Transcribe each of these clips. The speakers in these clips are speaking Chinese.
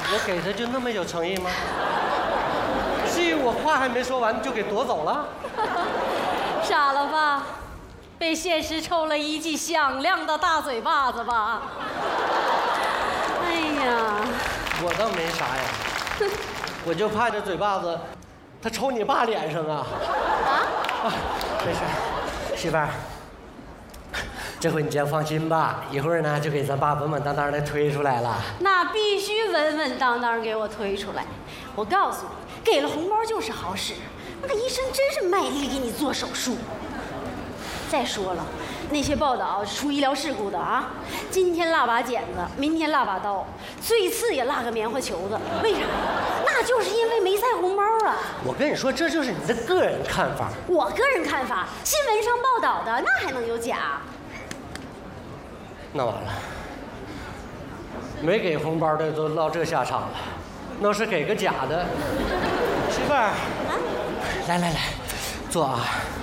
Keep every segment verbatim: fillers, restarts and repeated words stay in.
我给他就那么有诚意吗？至于我话还没说完就给夺走了？ 傻了吧？被现实抽了一记响亮的大嘴巴子吧？哎呀， 我倒没啥呀，我就怕这嘴巴子，他抽你爸脸上啊！ 啊？ 啊，没事，媳妇儿，这回你先放心吧，一会儿呢就给咱爸稳稳当当的推出来了。 那必须稳稳当当给我推出来。我告诉你，给了红包就是好使，那医生真是卖力给你做手术。再说了，那些报道出医疗事故的啊，今天落把剪子，明天落把刀，最次也落个棉花球子，为啥呀？那就是因为没塞红包啊！ 我跟你说，这就是你的个人看法。 我个人看法，新闻上报道的那还能有假？ 那完了，没给红包的都落这下场了，那是给个假的。媳妇儿，来来来，坐啊。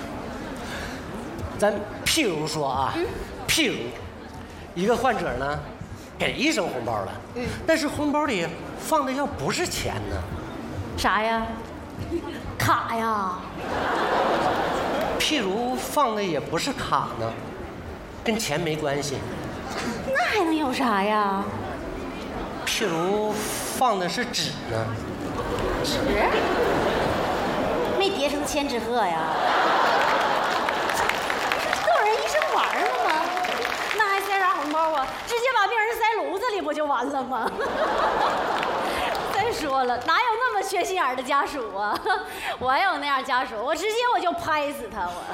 咱譬如说啊，嗯、譬如一个患者呢，给医生红包了，嗯，但是红包里放的要不是钱呢， 啥呀？卡呀。 譬如放的也不是卡呢，跟钱没关系。 那还能有啥呀？ 譬如放的是纸呢。 纸？没叠成千纸鹤呀？玩了吗？那还塞啥红包啊？直接把病人塞炉子里不就完了吗？再说了，哪有那么缺心眼的家属啊？我要有那样家属，我直接我就拍死他！我。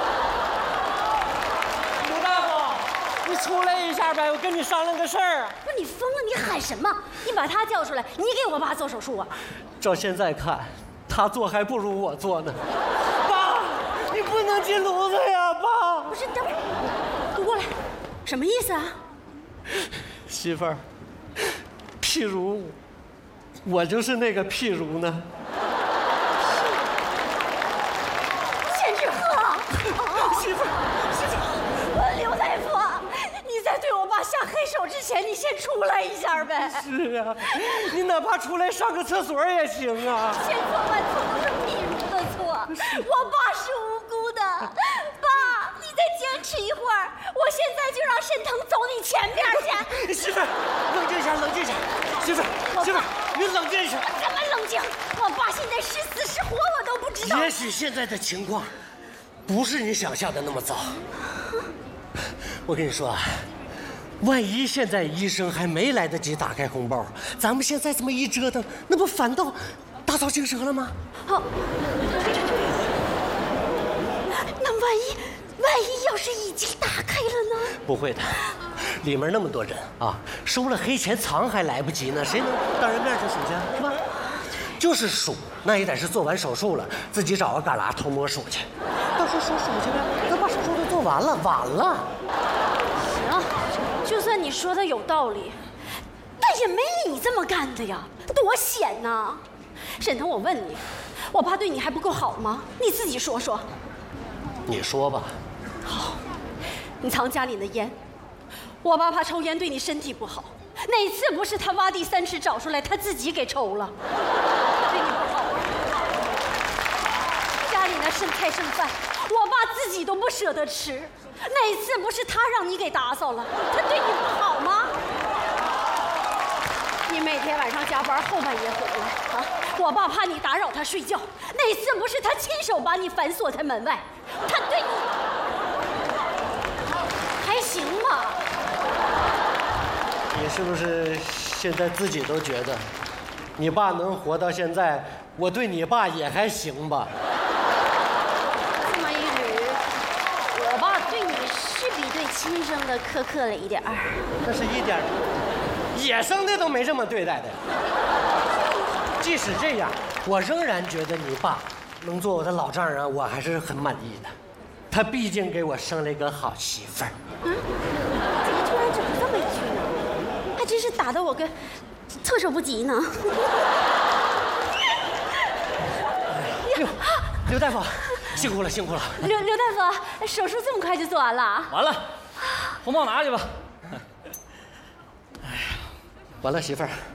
刘大夫，你出来一下呗，我跟你商量个事儿。 不是你疯了？你喊什么？你把他叫出来，你给我爸做手术啊？ 照现在看，他做还不如我做呢。爸，你不能进炉子呀，爸。 不是，等会儿，你过来，什么意思啊？ 媳妇儿，譬如，我就是那个譬如呢。 千纸鹤， 媳妇儿，媳妇儿，刘大夫，你在对我爸下黑手之前，你先出来一下呗。 是啊，你哪怕出来上个厕所也行啊。 千错万错都是譬如的错，我爸是无辜的。爸，你再坚持一会儿，我现在就让沈腾走你前边去。 媳妇儿，冷静一下，冷静一下。媳妇儿，媳妇儿，你冷静一下。 我怎么冷静？我爸现在是死是活我都不知道。 也许现在的情况不是你想象的那么糟。我跟你说啊，万一现在医生还没来得及打开红包，咱们现在这么一折腾，那不反倒大造惊蛇了吗？ 好，那万一万一要是已经打开了呢？ 不会的，里面那么多人啊，收了黑钱藏还来不及呢，谁能当人面去数去，是吧？就是数，那也得是做完手术了，自己找个旮旯偷摸数去。到时候说数去呗，等把手术都做完了，晚了。 行，就算你说的有道理，但也没你这么干的呀，多险呐！沈腾，我问你，我爸对你还不够好吗？你自己说说。 你说吧。 好，你藏家里的烟，我爸怕抽烟对你身体不好。哪次不是他挖地三尺找出来，他自己给抽了，对你不好。家里那剩菜剩饭，我爸自己都不舍得吃，哪次不是他让你给打扫了，他对你不好吗？你每天晚上加班后半夜回来啊，我爸怕你打扰他睡觉，哪次不是他亲手把你反锁在门外，他对你还行吧？ 你是不是现在自己都觉得，你爸能活到现在，我对你爸也还行吧？ 这么一捋，我爸对你是比对亲生的苛刻了一点儿。 那是一点儿，野生的都没这么对待的。即使这样，我仍然觉得你爸能做我的老丈人，我还是很满意的。他毕竟给我生了一个好媳妇儿。 嗯，怎么突然整这么一句呢？还真是打得我个措手不及呢。 刘刘大夫，辛苦了，辛苦了。 刘刘大夫，手术这么快就做完了？ 完了，红包拿去吧。 哎呀，完了，媳妇儿。